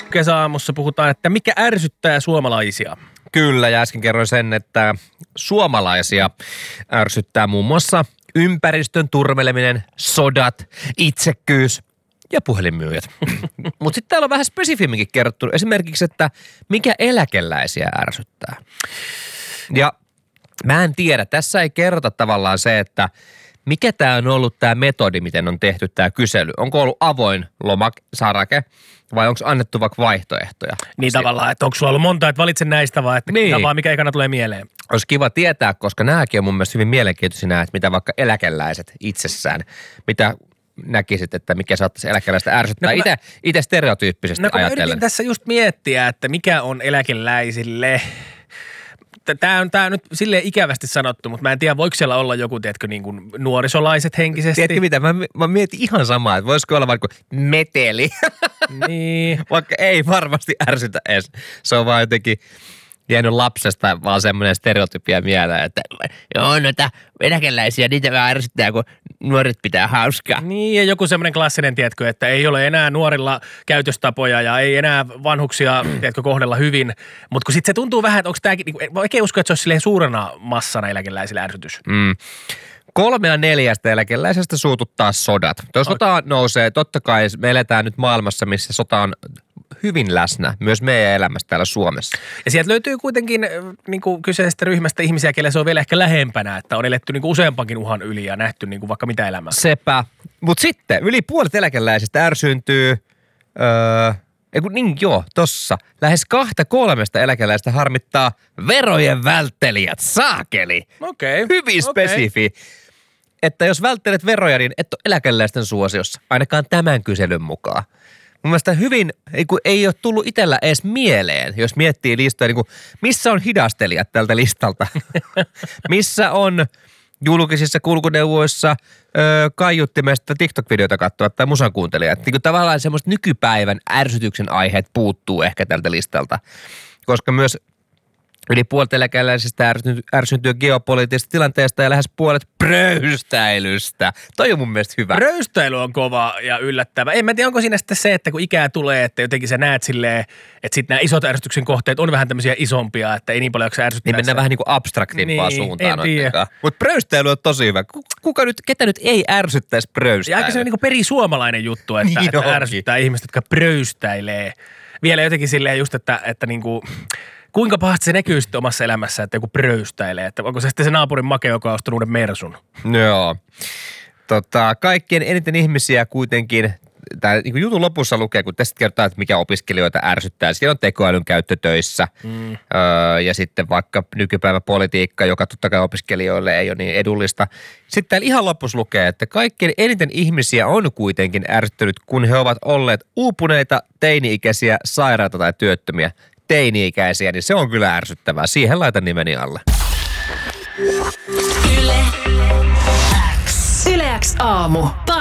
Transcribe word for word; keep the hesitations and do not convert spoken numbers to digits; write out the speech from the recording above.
Kesäaamussa puhutaan, että mikä ärsyttää suomalaisia. Kyllä, ja äsken kerroin sen, että suomalaisia ärsyttää muun muassa ympäristön turmeleminen, sodat, itsekkyys ja puhelinmyyjät. Mutta sitten täällä on vähän spesifimminkin kerrottu esimerkiksi, että mikä eläkeläisiä ärsyttää. Ja mä en tiedä, tässä ei kerrota tavallaan se, että mikä tämä on ollut tämä metodi, miten on tehty tämä kysely. Onko ollut avoin lomasarake vai onko annettu vaikka vaihtoehtoja? Niin tavallaan, että onko sulla ollut monta, että valitse näistä vaan, että niin. vaan mikä ekana tulee mieleen. Olisi kiva tietää, koska nämäkin on mun mielestä hyvin mielenkiintoisia nämä, että mitä vaikka eläkeläiset itsessään, mitä näkisit, että mikä saattaisi eläkeläistä ärsyttää. No, itse, mä, itse stereotyyppisesti no, ajatellen. No yritin tässä just miettiä, että mikä on eläkeläisille. Tämä on, tämä on nyt silleen ikävästi sanottu, mutta mä en tiedä, voiko siellä olla joku, tiedätkö, niin kuin nuorisolaiset henkisesti. Tiedätkö mitä? Mä, mä mietin ihan samaa, että voisiko olla vaikka meteli. Niin. Vaikka ei varmasti ärsytä edes. Se on vaan jotenkin jäänyt lapsesta vaan semmoinen stereotypia mieleen, että joo, noita eläkeläisiä, niitä vähän ärsyttää, kun nuoret pitää hauskaa. Niin, ja joku semmoinen klassinen, tiedätkö, että ei ole enää nuorilla käytöstapoja ja ei enää vanhuksia, tiedätkö, kohdella hyvin. Mutta kun sitten se tuntuu vähän, että onko tämäkin, niin mä oikein usko, että se olisi silleen suurena massana eläkeläisillä ärsytys. Mm. Kolmea neljästä eläkeläisestä suututtaa sodat. Jos sota nousee, totta kai me eletään nyt maailmassa, missä sota on hyvin läsnä, myös meidän elämässä täällä Suomessa. Ja sieltä löytyy kuitenkin niin kuin kyseisestä ryhmästä ihmisiä, kelle se on vielä ehkä lähempänä, että on eletty niin kuin useampankin uhan yli ja nähty niin kuin vaikka mitä elämää. Sepä. Mutta sitten yli puolet eläkeläisistä ärsyyntyy, öö, ei kun niin joo, tossa. Lähes kahta kolmesta eläkeläistä harmittaa verojen välttelijät, saakeli. Okei. Okay. Hyvin spesifi. Okay. Että jos välttelet veroja, niin et ole eläkeläisten suosiossa, ainakaan tämän kyselyn mukaan. Mun mielestä hyvin, ei, ei ole tullut itsellä edes mieleen, jos miettii listoja, niin kuin, missä on hidastelijat tältä listalta. Missä on julkisissa kulkuneuvoissa öö, kaiuttimesta TikTok-videoita katsoa tai musan kuuntelijat. Niin kuin tavallaan semmoista nykypäivän ärsytyksen aiheet puuttuu ehkä tältä listalta, koska myös yli puolet eläkeläisistä ärsyntyy geopoliittisesta tilanteesta ja lähes puolet pröystäilystä. Toi on mun mielestä hyvä. Pröystäily on kova ja yllättävä. En mä tiedä, onko siinä sitten se, että kun ikää tulee, että jotenkin sä näet silleen, että sitten nämä isot ärsytyksen kohteet on vähän tämmöisiä isompia, että ei niin paljon jaksa ärsyttää. Niin mennään vähän niin kuin abstraktimpaa niin, suuntaan. Mutta pröystäily on tosi hyvä. Kuka nyt, ketä nyt ei ärsyttäisi pröystäily? Ja aika se on niin kuin perisuomalainen juttu, että, niin että ärsyttää ihmiset, jotka pröystäilee. Vielä jotenkin silleen just, että, että niin kuin kuinka pahasti se näkyy sitten omassa elämässä, että joku pröystäilee? Että onko se sitten se naapurin make, joka on ostanut uuden Mersun? Joo. Tota, kaikkien eniten ihmisiä kuitenkin, tämä niin jutun lopussa lukee, kun tästä kerrotaan, että mikä opiskelijoita ärsyttää. Siellä on tekoälyn käyttö töissä mm. öö, ja sitten vaikka nykypäivän politiikka, joka totta kai opiskelijoille ei ole niin edullista. Sitten täällä ihan lopussa lukee, että kaikkien eniten ihmisiä on kuitenkin ärsyttänyt, kun he ovat olleet uupuneita, teini-ikäisiä, sairaita tai työttömiä. Teini-ikäisiä, niin se on kyllä ärsyttävää. Siihen laitan nimeni alle. Yle X. Yle X aamu.